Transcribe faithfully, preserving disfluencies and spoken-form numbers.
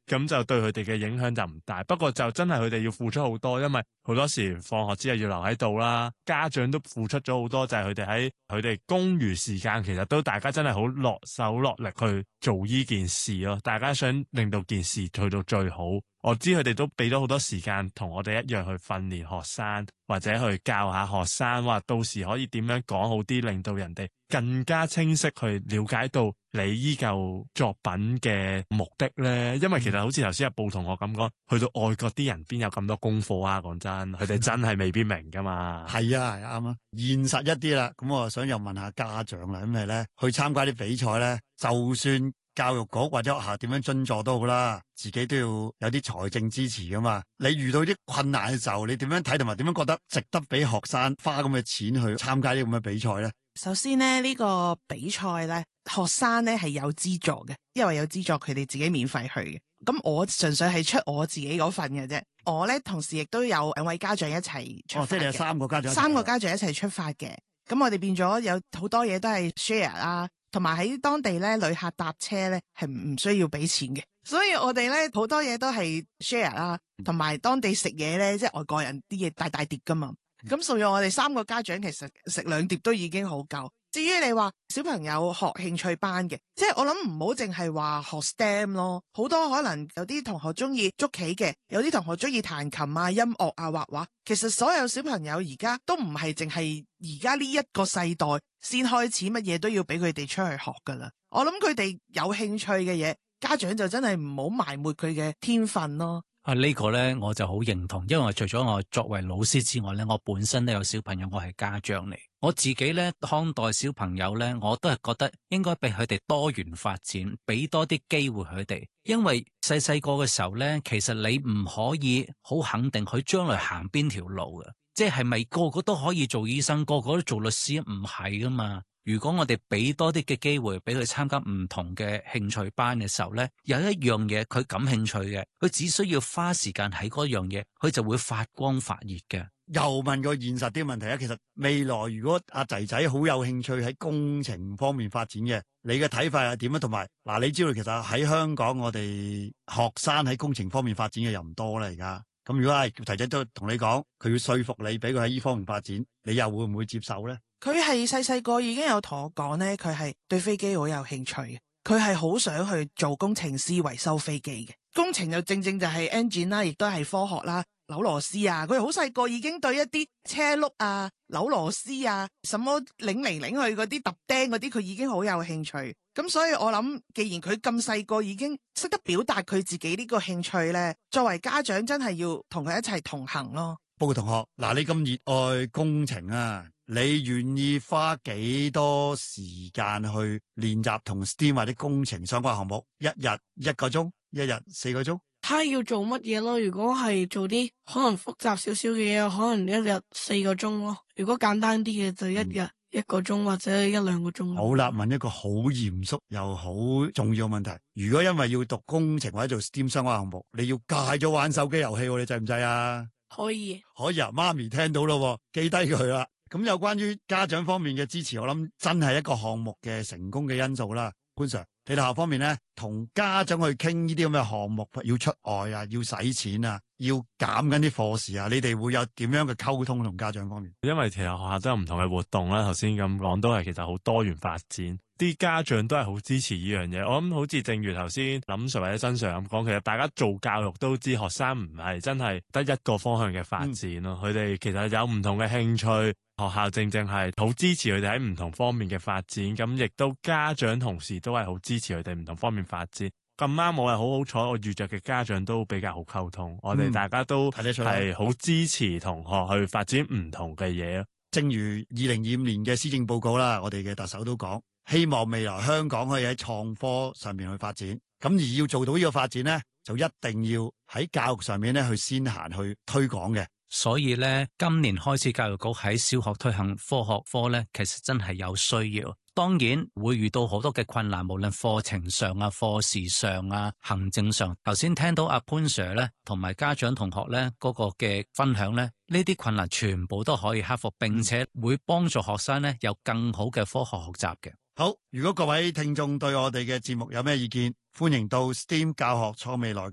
咁就對佢哋嘅影響就唔大。不過就真係佢哋要付出好多，因為好多時放學之後要留喺度啦，家長都付出咗好多，就係佢哋喺佢哋公餘時間，其實都大家真係好落手落力去做呢件事咯。大家想令到件事去到最好。我知佢哋都俾咗好多時間同我哋一樣去訓練學生，或者去教下學生，話到時可以點樣講好啲，令到人哋更加清晰去了解到你依舊作品嘅目的咧。因為其實好似頭先阿布同學咁講，去到外國啲人邊有咁多功課啊？講真，佢哋真係未必明噶嘛。 係啊，係啱啊，現實一啲啦。咁我想又問下家長啦，因為咧去參加啲比賽咧，就算教育局或者學校點樣津助都好啦，自己都要有啲財政支持噶嘛。你遇到啲困難嘅時候，你點樣睇同埋點樣覺得值得俾學生花咁嘅錢去參加啲咁嘅比賽咧？ 首先咧，呢個比賽咧，學生咧係有資助嘅，因為有資助佢哋自己免費去嘅。咁我純粹係出我自己嗰份嘅啫。我咧同時亦都有兩位家長一齊出發嘅。 哦，即係你有三個家長， 三個家長一齊出發嘅。咁我哋變咗有好多嘢都係 share 啦。同埋喺當地咧，旅客搭車咧係唔需要俾錢嘅，所以我哋咧好多嘢都係 share 啦，同埋當地食嘢咧，即係外國人啲嘢大大碟噶嘛，咁所以我哋三個家長其實食兩碟都已經好夠。至於你話小朋友學興趣班嘅，即係我諗唔好淨係話學 S T E M 咯，好多可能有啲同學中意捉棋嘅，有啲同學中意彈琴啊、音樂啊、畫畫。其實所有小朋友而家都唔係淨係而家呢一個世代先開始乜嘢都要俾佢哋出去學噶啦。我諗佢哋有興趣嘅嘢，家長就真係唔好埋沒佢嘅天分咯。 啊，呢個呢，我就好認同，因為除咗我作為老師之外呢，我本身都有小朋友，我係家長嚟。我自己呢，看待小朋友呢，我都係覺得應該俾佢哋多元發展，俾多啲機會佢哋。因為細細個嘅時候呢，其實你唔可以好肯定佢將來行邊條路嘅，即係咪個個都可以做醫生，個個都做律師？唔係噶嘛。如果我哋俾多啲嘅機會俾佢參加唔同嘅興趣班嘅時候呢，有一樣嘢佢感興趣嘅，佢只需要花時間喺嗰樣嘢，佢就會發光發熱嘅。 又問個現實啲問題啊，其實未來如果阿仔仔好有興趣喺工程方面發展嘅，你嘅睇法係點啊？同埋嗱，你知道其實喺香港我哋學生喺工程方面發展嘅又唔多啦，而家咁如果係仔仔都同你講，佢要說服你俾佢喺呢方面發展，你又會唔會接受呢？ 佢係細細個已經有同我講呢，佢係對飛機好有興趣嘅，佢係好想去做工程師維修飛機嘅。工程就正正就係 engine 啦，亦都係科學啦，扭螺絲啊，佢好細個已經對一啲車轆啊、扭螺絲啊、什麼擰嚟擰去嗰啲揼釘嗰啲，佢已經好有興趣。咁所以我諗，既然佢咁細個已經識得表達佢自己呢個興趣呢，作為家長真係要同佢一齊同行咯。 報告同學，嗱，你咁熱愛工程啊，你願意花幾多時間去練習同 S T E M 或者工程相關項目？一日一個鐘，一日四個鐘？ 睇要做乜嘢咯？如果係做啲可能複雜少少嘅嘢，可能一日四個鐘咯。如果簡單啲嘅，就一日一個鐘、嗯、或者一兩個鐘。 好啦，問一個好嚴肅又好重要嘅問題：如果因為要讀工程或者做 S T E M 相關項目，你要戒咗玩手機遊戲，你制唔制啊？ 可以， 可以啊！媽咪聽到咯，記低佢啦。咁有關於家長方面嘅支持，我諗真係一個項目嘅成功嘅因素啦。潘 Sir，你哋學校方面咧，同家長去傾呢啲咁嘅項目，要出外啊，要使錢啊，要減緊啲課時啊，你哋會有點樣嘅溝通同家長方面？ 因為其實學校都有唔同嘅活動啦，頭先咁講都係其實好多元發展。啲家長都係好支持呢樣嘢，我諗好似正如頭先林 Sir 或者曾 Sir 咁講，其實大家做教育都知學生唔係真係得一個方向嘅發展咯，佢哋、嗯、其實有唔同嘅興趣，學校正正係好支持佢哋喺唔同方面嘅發展，咁亦都家長同時都係好支持佢哋唔同方面發展。咁啱我係好好彩，我遇着嘅家長都比較好溝通，嗯、我哋大家都係好支持同學去發展唔同嘅嘢咯。 正如二零二五年嘅施政報告啦，我哋嘅特首都講，希望未來香港可以喺創科上面去發展，咁而要做到呢個發展呢，就一定要喺教育上面咧去先行去推廣嘅。 所以咧，今年開始教育局喺小學推行科學科咧，其實真係有需要。當然會遇到好多嘅困難，無論課程上啊、課時上啊、行政上。頭先聽到阿潘 Sir 咧，同埋家長同學咧嗰個嘅分享咧，呢啲困難全部都可以克服，並且會幫助學生咧有更好嘅科學學習嘅。 好，如果各位聽眾對我哋嘅節目有咩意見，歡迎到 S T E M 教學創未來